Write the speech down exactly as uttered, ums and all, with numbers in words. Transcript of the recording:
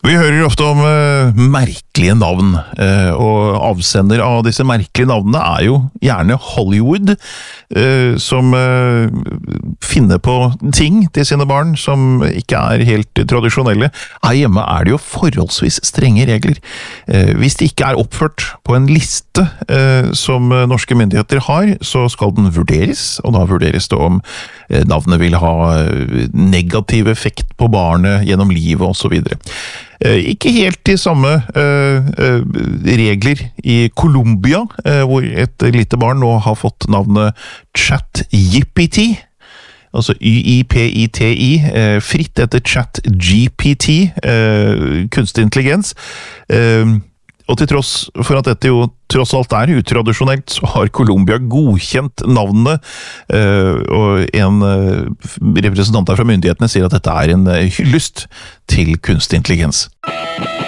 Vi hører ofte om uh, merkelige navn, uh, og avsender av disse merkelige navnene er jo gjerne Hollywood, uh, som uh, finner på ting til sine barn som ikke er helt tradisjonelle. Her hjemme er det jo forholdsvis strenge regler. Uh, hvis det ikke er oppført på en liste uh, som norske myndigheter har, så skal den vurderes, og da vurderes det om uh, navnet vil ha negativ effekt på barnet gjennom livet og så videre. Ikke helt de samme uh, uh, regler i Colombia, uh, hvor et lite barn nå har fått navnet ChatGPT, altså Y I P I T I, uh, fritt etter ChatGPT, uh, kunstig intelligens. Uh, og til tross for at dette jo tross alt er utradisjonelt, så har Colombia godkjent navnene, uh, og en uh, representant fra myndighetene sier at dette er en hyllest til kunstig intelligens.